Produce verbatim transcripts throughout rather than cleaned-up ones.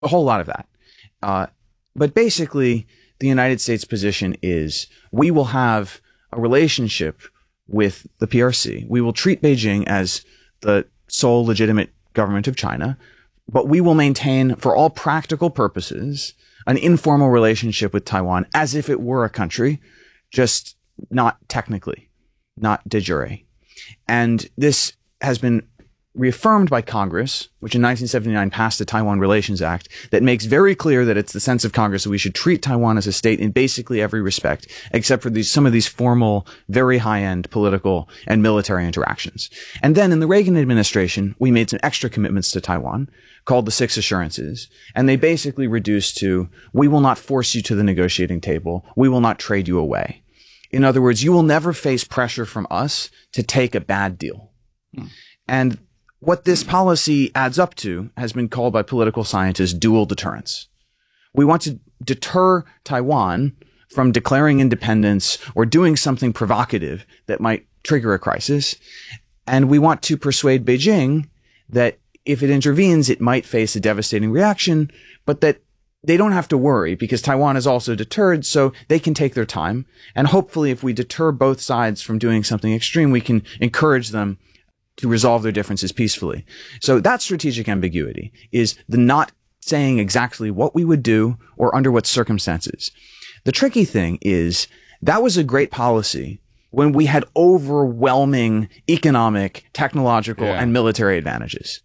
a whole lot of that. Uh, but basically, the United States position is we will have a relationship with the P R C. We will treat Beijing as the sole legitimate government of China, but we will maintain, for all practical purposes, an informal relationship with Taiwan as if it were a country, just not technically, not de jure. And this has been reaffirmed by Congress, which in nineteen seventy-nine passed the Taiwan Relations Act that makes very clear that it's the sense of Congress that we should treat Taiwan as a state in basically every respect, except for these, some of these formal, very high-end political and military interactions. And then in the Reagan administration, we made some extra commitments to Taiwan called the Six Assurances. And they basically reduced to, we will not force you to the negotiating table. We will not trade you away. In other words, you will never face pressure from us to take a bad deal. Hmm. And what this policy adds up to has been called by political scientists dual deterrence. We want to deter Taiwan from declaring independence or doing something provocative that might trigger a crisis. And we want to persuade Beijing that if it intervenes, it might face a devastating reaction, but that they don't have to worry because Taiwan is also deterred, so they can take their time. And hopefully, if we deter both sides from doing something extreme, we can encourage them to resolve their differences peacefully. So that strategic ambiguity is the not saying exactly what we would do or under what circumstances. The tricky thing is that was a great policy when we had overwhelming economic, technological, yeah. and military advantages.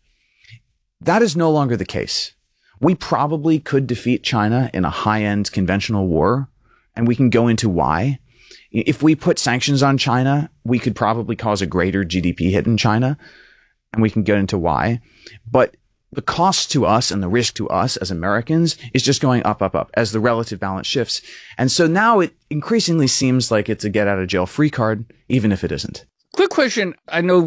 That is no longer the case. We probably could defeat China in a high-end conventional war, and we can go into why. If we put sanctions on China, we could probably cause a greater G D P hit in China, and we can get into why. But the cost to us and the risk to us as Americans is just going up, up, up as the relative balance shifts. And so now it increasingly seems like it's a get out of jail free card, even if it isn't. Quick question. I know